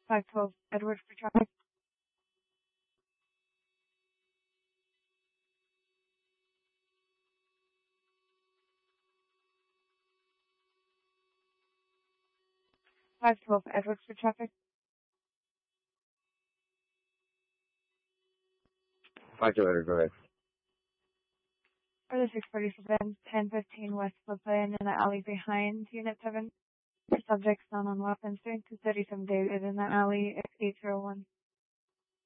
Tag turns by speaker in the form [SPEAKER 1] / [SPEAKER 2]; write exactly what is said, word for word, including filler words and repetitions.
[SPEAKER 1] five twelve Edward for traffic. five twelve Edward for traffic.
[SPEAKER 2] five two Edward, go ahead.
[SPEAKER 1] For the six forty-seven, ten fifteen West Floodplain in the alley behind Unit seven. The subject's not on weapons. Doing two thirty-seven David in the alley, eight zero one.